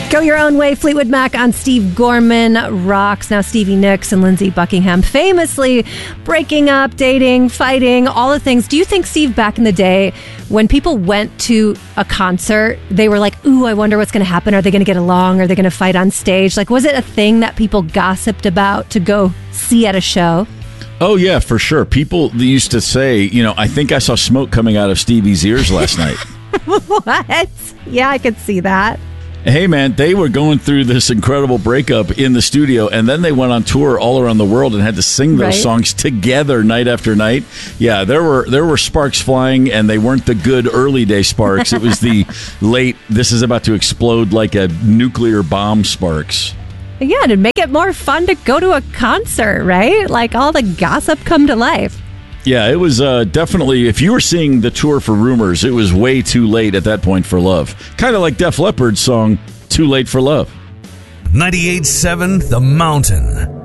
Go Your Own Way, Fleetwood Mac on Steve Gorman rocks. Now Stevie Nicks and Lindsey Buckingham famously breaking up, dating, fighting, all the things. Do you think, Steve, back in the day, when people went to a concert, they were like, ooh, I wonder what's going to happen. Are they going to get along? Are they going to fight on stage? Like, was it a thing that people gossiped about to go see at a show? Oh, yeah, for sure. People used to say, I think I saw smoke coming out of Stevie's ears last night. What? Yeah, I could see that. Hey, man, they were going through this incredible breakup in the studio, and then they went on tour all around the world and had to sing those songs together night after night. Yeah, there were sparks flying, and they weren't the good early day sparks. It was the late, this is about to explode like a nuclear bomb sparks. Yeah, to make it more fun to go to a concert, right? Like all the gossip come to life. Yeah, it was definitely, if you were seeing the tour for Rumors, it was way too late at that point for love. Kind of like Def Leppard's song, Too Late for Love. 98.7 The Mountain.